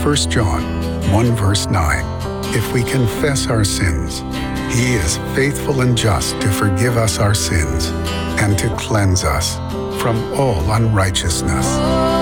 1 John 1 verse 9. If we confess our sins, He is faithful and just to forgive us our sins and to cleanse us from all unrighteousness.